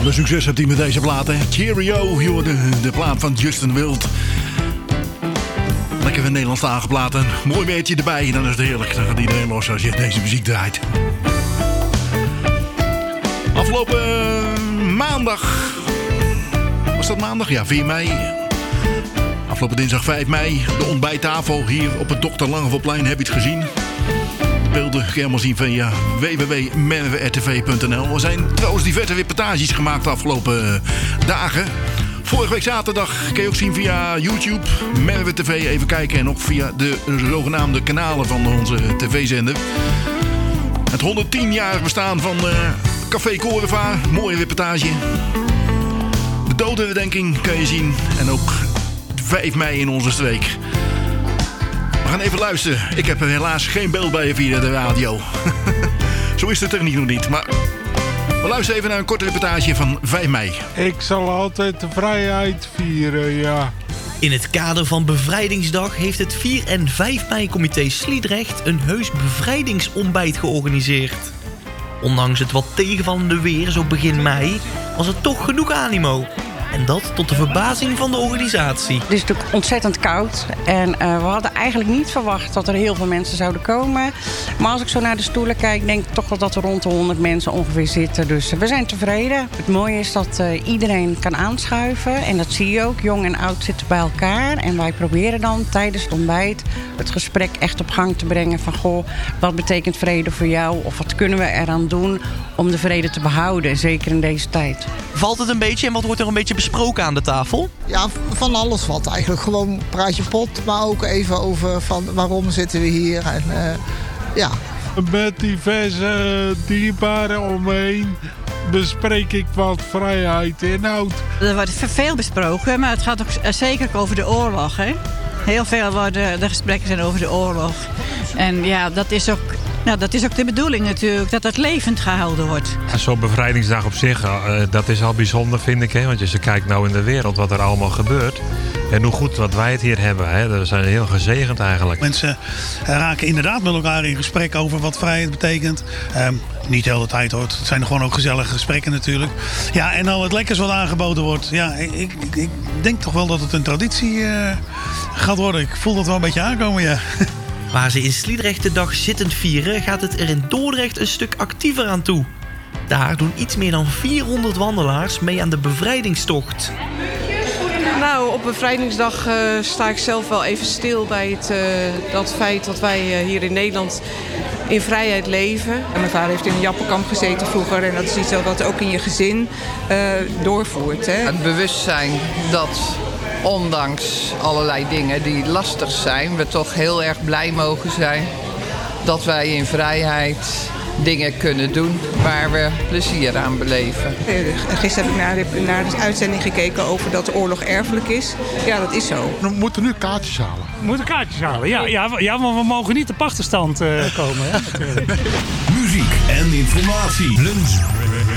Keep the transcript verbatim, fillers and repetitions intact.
Wat een succes hebt hij met deze plaat, hè? Cheerio, joh, de, de plaat van Justin Wild. Lekker weer Nederlandstalige platen. Mooi weertje erbij, dan is het heerlijk. Dan gaat iedereen los als je deze muziek draait. Afgelopen maandag... Was dat maandag? Ja, vier mei. Afgelopen dinsdag vijf mei. De ontbijttafel hier op het dokter Langevelplein. Heb je het gezien? De beelden kun je allemaal zien via w w w punt merwe r t v punt n l. Er zijn trouwens diverse reportages gemaakt de afgelopen dagen. Vorige week zaterdag kun je ook zien via YouTube. Merwe T V even kijken. En ook via de zogenaamde kanalen van onze tv-zender. Het honderdtienjarig bestaan van uh, Café Korenvaar. Mooie reportage. De dodenherdenking kan je zien. En ook vijf mei in onze streek. We gaan even luisteren. Ik heb er helaas geen beeld bij je via de radio. Zo is de techniek nog niet. Maar we luisteren even naar een korte reportage van vijf mei. Ik zal altijd de vrijheid vieren, ja. In het kader van Bevrijdingsdag heeft het vier en vijf mei-comité Sliedrecht een heus bevrijdingsontbijt georganiseerd. Ondanks het wat tegenvallende weer zo begin mei was er toch genoeg animo. En dat tot de verbazing van de organisatie. Het is natuurlijk ontzettend koud. En uh, we hadden eigenlijk niet verwacht dat er heel veel mensen zouden komen. Maar als ik zo naar de stoelen kijk, denk ik toch wel dat er rond de honderd mensen ongeveer zitten. Dus uh, we zijn tevreden. Het mooie is dat uh, iedereen kan aanschuiven. En dat zie je ook. Jong en oud zitten bij elkaar. En wij proberen dan tijdens het ontbijt het gesprek echt op gang te brengen. Van goh, wat betekent vrede voor jou? Of wat kunnen we eraan doen om de vrede te behouden? Zeker in deze tijd. Valt het een beetje en wat wordt er een beetje besproken aan de tafel? Ja, van alles wat eigenlijk. Gewoon praatje pot, maar ook even over van waarom zitten we hier. En, uh, ja. Met diverse dierbaren omheen bespreek ik wat vrijheid inhoudt. Er wordt veel besproken, maar het gaat ook zeker over de oorlog. Hè? Heel veel worden de gesprekken zijn over de oorlog. En ja, dat is ook... Nou, dat is ook de bedoeling natuurlijk, dat het levend gehouden wordt. Ja, zo'n bevrijdingsdag op zich, uh, dat is al bijzonder, vind ik. Hè? Want als je kijkt nou in de wereld wat er allemaal gebeurt. En hoe goed wat wij het hier hebben. Hè? We zijn heel gezegend eigenlijk. Mensen raken inderdaad met elkaar in gesprek over wat vrijheid betekent. Um, niet de hele tijd hoor. Het zijn gewoon ook gezellige gesprekken natuurlijk. Ja, en nou het lekkers wat aangeboden wordt. Ja, ik, ik, ik denk toch wel dat het een traditie uh, gaat worden. Ik voel dat wel een beetje aankomen, ja. Waar ze in Sliedrecht de dag zittend vieren, gaat het er in Dordrecht een stuk actiever aan toe. Daar doen iets meer dan vierhonderd wandelaars mee aan de bevrijdingstocht. Nou, op Bevrijdingsdag uh, sta ik zelf wel even stil bij het, uh, dat feit dat wij uh, hier in Nederland in vrijheid leven. En mijn vader heeft in een jappenkamp gezeten vroeger en dat is iets wat ook in je gezin uh, doorvoert. Hè. Het bewustzijn dat ondanks allerlei dingen die lastig zijn, we toch heel erg blij mogen zijn dat wij in vrijheid dingen kunnen doen waar we plezier aan beleven. Gisteren heb ik naar de, naar de uitzending gekeken over dat de oorlog erfelijk is. Ja, dat is zo. We moeten nu kaartjes halen. We moeten kaartjes halen, ja. Ja, ja, maar we mogen niet op achterstand uh, komen. Hè, natuurlijk. Muziek en informatie. Lunch